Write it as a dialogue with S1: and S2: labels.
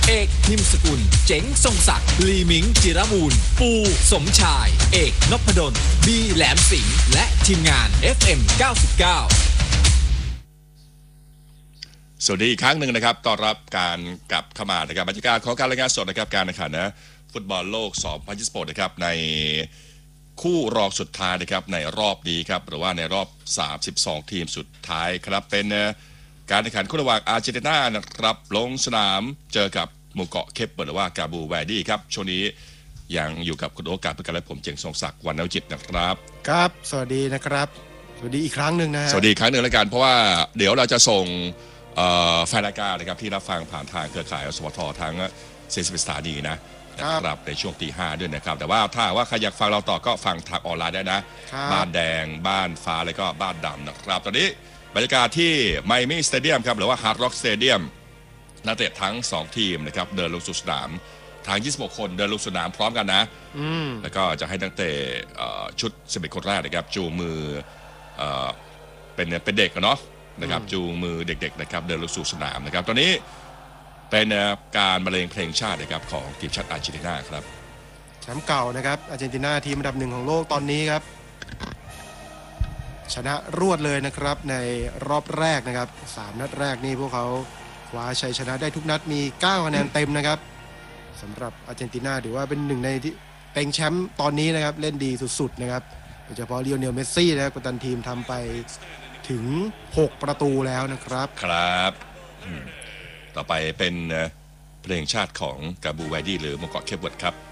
S1: เอกนิมสกุลเจ๋งทรงศักดิ์ลีมิงจิรบูรณ์ปูสมชายเอกนพดลบีแหลมสิงห์และทีมงาน FM 99
S2: สวัสดีอีกครั้งหนึ่งนะครับต้อนรับการกลับเข้ามานะครับบรรยากาศของการรายงานสดนะครับการแข่งขันนะฟุตบอลโลก 2026 นะครับในคู่รองสุดท้ายนะครับในรอบนี้ครับหรือว่าในรอบ 32 ทีมสุดท้ายครับเป็นการแข่งขันคู่ระหว่างอาร์เจนตินานะครับลงสนามเจอกับหมู่เกาะเคปเวอร์ดหรือว่ากาบูแวร์ดี้ครับช่วงนี้ยังอยู่กับคุณโอกาสเพื่อการและผมเจงทรงศักดิ์วรรณวิจิตรนะครับ
S3: ครับสวัสดีนะครับสวัสดีอีกครั้งหนึ่งนะ
S2: สวัสดีอีกครั้งหนึ่งแล้วกันเพราะว่าเดี๋ยวเราจะส่งแฟนรายการนะครับที่รับฟังผ่านทางเครือข่ายสวททั้ง41 สถานีนะครับในช่วงตี 5ด้วยนะครับแต่ว่าถ้าว่าใครอยากฟังเราต่อก็ฟังทางออนไลน์ได้นะบ้านแดงบ้านฟ้าแล้วก็บ้านดำนะครับตอนนี้บรรยากาศที่ไมอามี่สเตเดียมครับหรือว่าฮาร์ดร็อกสเตเดียมนักเตะทั้ง2ทีมนะครับเดินลงสู่สนามทาง26 คนเดินลงสนามพร้อมกันนะแล้วก็จะให้นักเตะชุด11 คนแรกนะครับจูงมือเป็นเด็กเนาะนะครับจูงมือเด็กๆนะครับเดินลงสู่สนามนะครับตอนนี้เป็นการบรรเลงเพลงชาตินะครับของทีมชาติอาร์เจนตินาครับ
S3: แชมป์เก่านะครับอาร์เจนตินาทีมอันดับ1ของโลกตอนนี้ครับชนะรวดเลยนะครับในรอบแรกนะครับ3นัดแรกนี่พวกเขาคว้าชัยชนะได้ทุกนัดมี9คะแนนเต็มนะครับสำหรับอาร์เจนตินาถือว่าเป็นหนึ่งในที่เป็นแชมป์ตอนนี้นะครับเล่นดีสุดๆนะครับโดยเฉพาะลิโอเนลเมสซี่นะครับกัปตันทีมทำไปถึง6ประตูแล้วนะครับ
S2: ครับต่อไปเป็นเพลงชาติของกาบูแวร์ดี้หรือหมู่เกาะเคปเวิร์ดครับ